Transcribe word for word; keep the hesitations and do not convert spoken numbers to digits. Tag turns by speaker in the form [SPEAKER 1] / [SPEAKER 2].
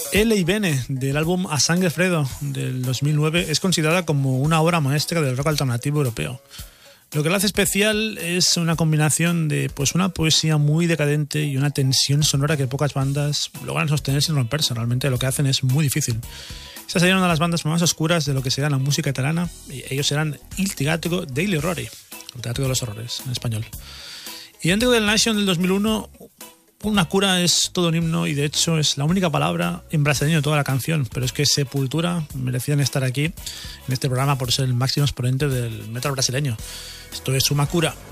[SPEAKER 1] Ela y Bene, del álbum A Sangue Freddo del dos mil nueve, es considerada como una obra maestra del rock alternativo europeo. Lo que lo hace especial es una combinación de pues una poesía muy decadente y una tensión sonora que pocas bandas logran sostener sin romperse. Realmente lo que hacen es muy difícil. Esta sería una de las bandas más oscuras de lo que sería la música italiana, y ellos serán Il Teatro degli Orrori, el Teatro de los Horrores en español. Y dentro del Nation del dos mil uno, Una cura es todo un himno y de hecho es la única palabra en brasileño de toda la canción, pero es que Sepultura merecían estar aquí en este programa por ser el máximo exponente del metal brasileño. Esto es Uma Cura.